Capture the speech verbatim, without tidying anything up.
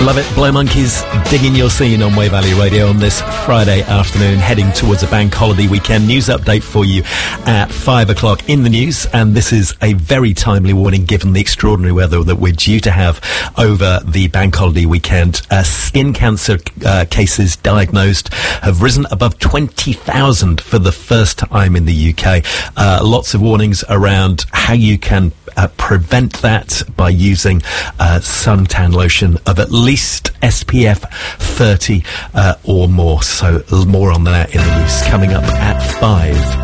Love it. Blow Monkeys, digging your scene on Wave Valley Radio on this Friday afternoon, heading towards a bank holiday weekend. News update for you at five o'clock in the news, and this is a very timely warning given the extraordinary weather that we're due to have over the bank holiday weekend. Uh, skin cancer uh, cases diagnosed have risen above twenty thousand for the first time in the U K. Uh, lots of warnings around how you can Uh, prevent that by using uh, suntan lotion of at least S P F thirty uh, or more. So more on that in the news coming up at five.